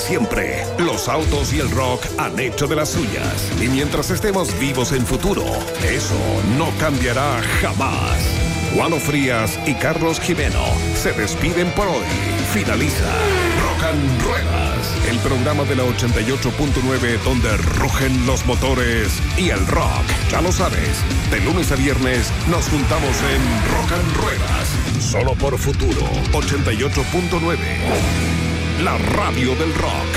siempre. Los autos y el rock han hecho de las suyas. Y mientras estemos vivos en futuro, eso no cambiará jamás. Juano Frías y Carlos Jimeno se despiden por hoy. Finaliza Rock and Ruedas, el programa de la 88.9 donde rugen los motores y el rock. Ya lo sabes, de lunes a viernes nos juntamos en Rock and Ruedas, solo por Futuro 88.9, la radio del rock.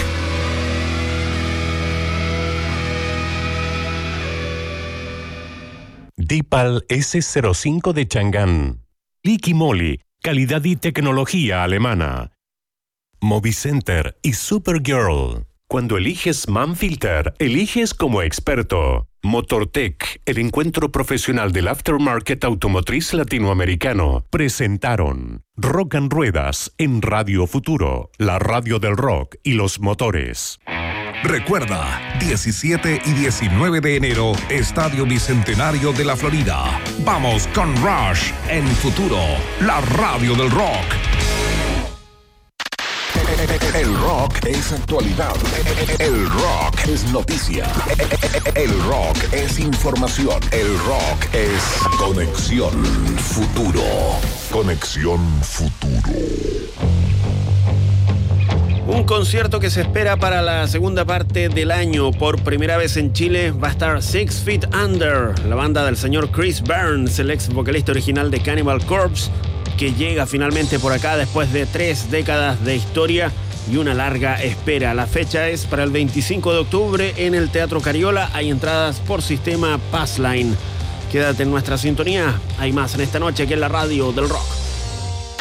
Dipal S05 de Chang'an. Liqui Moly, calidad y tecnología alemana. Movicenter y Supergirl. Cuando eliges Manfilter, eliges como experto. Motortech, el encuentro profesional del aftermarket automotriz latinoamericano, presentaron Rock and Ruedas en Radio Futuro, la radio del rock y los motores. Recuerda, 17 y 19 de enero, Estadio Bicentenario de la Florida. Vamos con Rush en Futuro, la radio del rock. El rock es actualidad. El rock es noticia. El rock es información. El rock es Conexión Futuro. Conexión Futuro. Un concierto que se espera para la segunda parte del año. Por primera vez en Chile va a estar 6 Feet Under, la banda del señor Chris Burns, el ex vocalista original de Cannibal Corpse, que llega finalmente por acá después de 3 décadas de historia y una larga espera. La fecha es para el 25 de octubre en el Teatro Cariola. Hay entradas por sistema Passline. Quédate en nuestra sintonía. Hay más en esta noche aquí en la radio del rock.